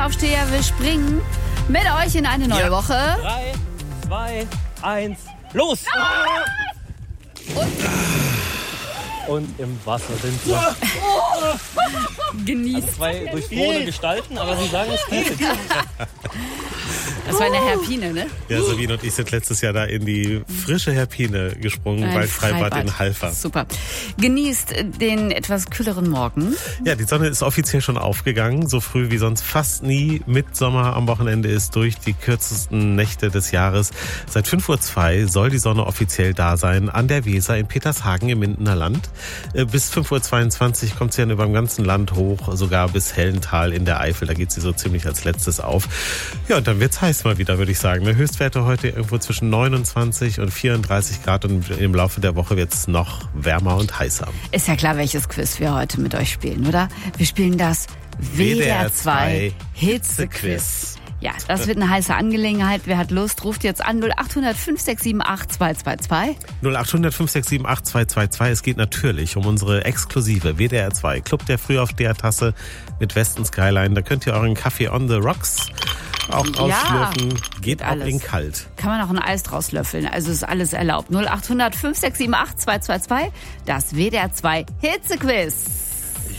Frühaufsteher, wir springen mit euch in eine neue Woche. 3, 2, 1, los! Und im Wasser sind wir. Genießt. Also 2 durchfrorene Gestalten, aber sie sagen, es geht. Das war eine Herpine, ne? Ja, Sabine und ich sind letztes Jahr da in die frische Herpine gesprungen, Ein bei Freibad in Halver. Super. Genießt den etwas kühleren Morgen. Ja, die Sonne ist offiziell schon aufgegangen, so früh wie sonst fast nie. Midsommer am Wochenende ist durch, die kürzesten Nächte des Jahres. Seit 5:02 Uhr soll die Sonne offiziell da sein, an der Weser in Petershagen im Mindener Land. Bis 5:22 Uhr kommt sie dann über dem ganzen Land hoch, sogar bis Hellental in der Eifel. Da geht sie so ziemlich als letztes auf. Ja, und dann wird's heiß mal wieder, würde ich sagen. Höchstwerte heute irgendwo zwischen 29 und 34 Grad und im Laufe der Woche wird's noch wärmer und heißer. Ist ja klar, welches Quiz wir heute mit euch spielen, oder? Wir spielen das WDR 2 Hitzequiz. Ja, das wird eine heiße Angelegenheit. Wer hat Lust, ruft jetzt an 0800 567 8222. 0800 567 8222. Es geht natürlich um unsere exklusive WDR 2 Club der Frühaufsteher-Tasse mit Weston Skyline. Da könnt ihr euren Kaffee on the rocks auch ausschlürfen. Geht auch in kalt. Kann man auch ein Eis draus löffeln. Also ist alles erlaubt. 0800 567 8222. Das WDR 2 Hitzequiz.